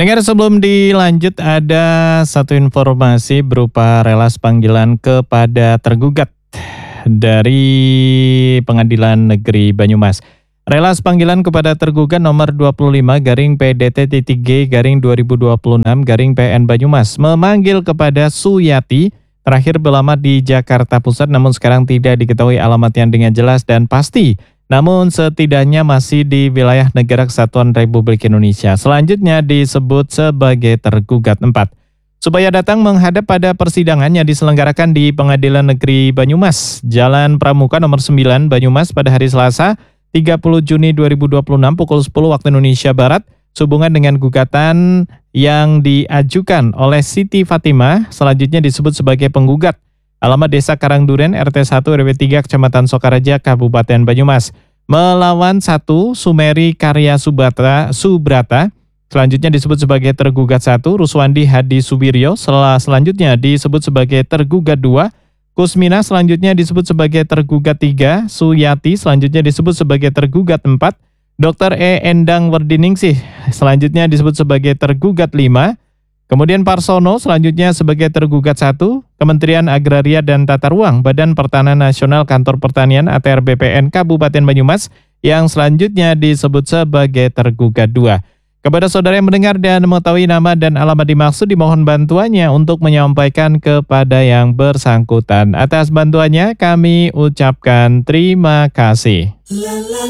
Pendengar, sebelum dilanjut ada satu informasi berupa relas panggilan kepada tergugat dari Pengadilan Negeri Banyumas. Relas panggilan kepada tergugat nomor 25 garing PDT-G garing 2026 garing PN Banyumas memanggil kepada Suyati, terakhir beralamat di Jakarta Pusat, namun sekarang tidak diketahui alamatnya dengan jelas dan pasti. Namun setidaknya masih di wilayah Negara Kesatuan Republik Indonesia. Selanjutnya disebut sebagai tergugat 4. Supaya datang menghadap pada persidangan yang diselenggarakan di Pengadilan Negeri Banyumas, Jalan Pramuka nomor 9 Banyumas pada hari Selasa 30 Juni 2026 pukul 10 waktu Indonesia Barat, sehubungan dengan gugatan yang diajukan oleh Siti Fatimah, selanjutnya disebut sebagai penggugat. Alamat Desa Karangduren, RT 1 RW 3, Kecamatan Sokaraja, Kabupaten Banyumas. Melawan 1 Sumeri Karya Subrata, selanjutnya disebut sebagai tergugat 1, Ruswandi Hadi Subiryo, selanjutnya disebut sebagai tergugat 2, Kusmina selanjutnya disebut sebagai tergugat 3, Suyati selanjutnya disebut sebagai tergugat 4, Dr. Endang Werdiningsih selanjutnya disebut sebagai tergugat 5, kemudian Parsono selanjutnya sebagai tergugat 1, Kementerian Agraria dan Tata Ruang, Badan Pertanahan Nasional, Kantor Pertanian ATR BPN Kabupaten Banyumas yang selanjutnya disebut sebagai tergugat 2. Kepada saudara yang mendengar dan mengetahui nama dan alamat dimaksud, dimohon bantuannya untuk menyampaikan kepada yang bersangkutan. Atas bantuannya kami ucapkan terima kasih.